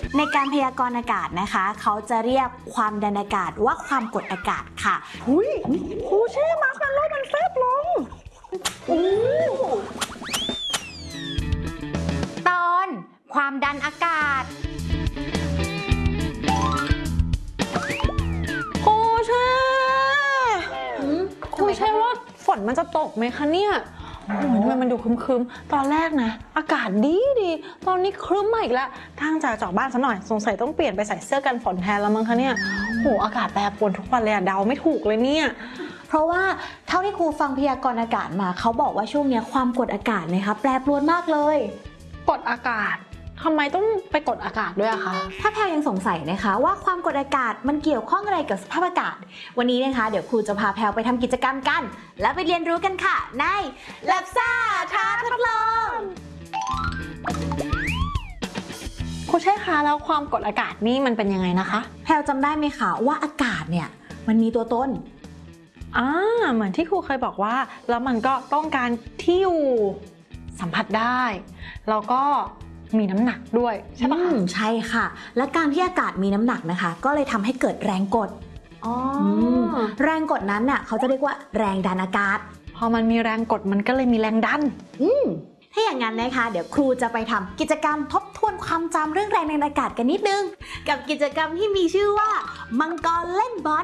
ในการพยากรณ์อากาศนะคะเขาจะเรียกความดันอากาศว่าความกดอากาศค่ะหุ้ยครูเช่มาร์ชเมลโล่มันแฟบลงตอนความดันอากาศครูเช่ว่าฝนมันจะตกไหมคะเนี่ยทำไมมันดูครึมๆตอนแรกนะอากาศดีตอนนี้ครึ้มมาอีกแล้วทางจากบ้านซะหน่อยสงสัยต้องเปลี่ยนไปใส่เสื้อกันฝนแทนแล้วมั้งคะเนี่ยโหอากาศแปรปรวนทุกวันเลยอะเดาไม่ถูกเลยเนี่ยเพราะว่าเท่าที่ครูฟังพยากรณ์อากาศมาเขาบอกว่าช่วงนี้ความกดอากาศนะคะแปรปรวนมากเลยกดอากาศทำไมต้องไปกดอากาศด้วยอะคะถ้าแพรยังสงสัยนะคะว่าความกดอากาศมันเกี่ยวข้องอะไรกับสภาพอากาศวันนี้นะคะเดี๋ยวครูจะพาแพรไปทำกิจกรรมกันและไปเรียนรู้กันค่ะใน Lab ซ่าท้าทดลองครูเช่คะแล้วความกดอากาศนี่มันเป็นยังไงนะคะแพรจำได้ไหมคะว่าอากาศเนี่ยมันมีตัวตนเหมือนที่ครูเคยบอกว่าแล้วมันก็ต้องการที่อยู่สัมผัสได้แล้วก็มีน้ำหนักด้วยใช่ปะคะใช่ค่ะและการที่อากาศมีน้ำหนักนะคะก็เลยทำให้เกิดแรงกดแรงกดนั้นน่ะเขาจะเรียกว่าแรงดันอากาศพอมันมีแรงกดมันก็เลยมีแรงดันถ้าอย่างนั้นนะคะเดี๋ยวครูจะไปทำกิจกรรมทบทวนความจำเรื่องแรงดันอากาศกันนิดนึงกับกิจกรรมที่มีชื่อว่ามังกรเล่นบอล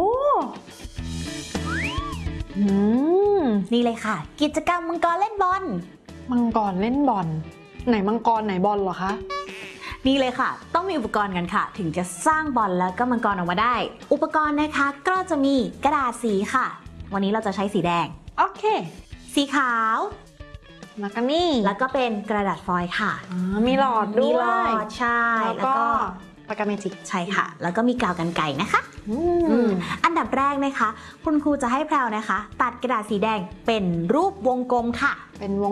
นี่เลยค่ะกิจกรรมมังกรเล่นบอลมังกรเล่นบอลไหนมังกรไหนบอลเหรอคะนี่เลยค่ะต้องมีอุปกรณ์กันค่ะถึงจะสร้างบอลแล้วก็มังกรออกมาได้อุปกรณ์นะคะก็จะมีกระดาษสีค่ะวันนี้เราจะใช้สีแดงโอเคสีขาวแล้วก็นี่แล้วก็เป็นกระดาษฟอยล์ค่ะมีหลอดด้วยมีหลอดใช่แล้วก็ปากกาเมจิกใช่ค่ะแล้วก็มีกาวกรรไกรนะคะอันดับแรกนะคะคุณครูจะให้แพรวนะคะตัดกระดาษสีแดงเป็นรูปวงกลมค่ะเป็นวง